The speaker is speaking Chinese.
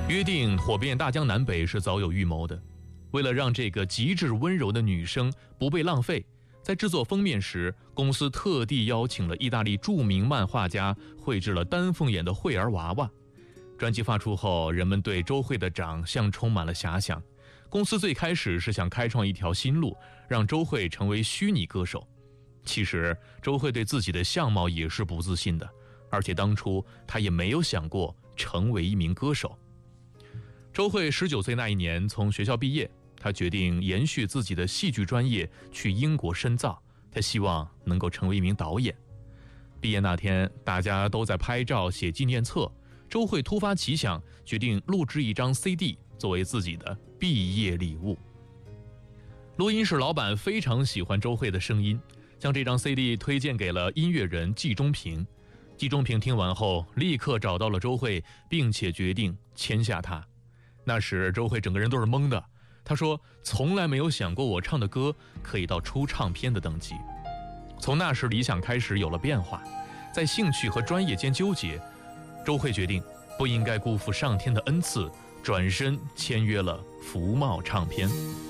约定火遍大江南北是早有预谋的，为了让这个极致温柔的女生不被浪费，在制作封面时，公司特地邀请了意大利著名漫画家绘制了丹凤眼的惠儿娃娃。专辑发出后，人们对周蕙的长相充满了遐想。公司最开始是想开创一条新路，让周蕙成为虚拟歌手。其实周蕙对自己的相貌也是不自信的，而且当初她也没有想过成为一名歌手。周蕙19岁那一年从学校毕业，她决定延续自己的戏剧专业，去英国深造。她希望能够成为一名导演。毕业那天，大家都在拍照写纪念册，周蕙突发奇想，决定录制一张 CD 作为自己的毕业礼物。录音室老板非常喜欢周蕙的声音，将这张 CD 推荐给了音乐人季中平。季中平听完后，立刻找到了周蕙，并且决定签下她。那时周蕙整个人都是懵的，她说从来没有想过我唱的歌可以到出唱片的等级。从那时理想开始有了变化，在兴趣和专业间纠结，周蕙决定不应该辜负上天的恩赐，转身签约了福茂唱片。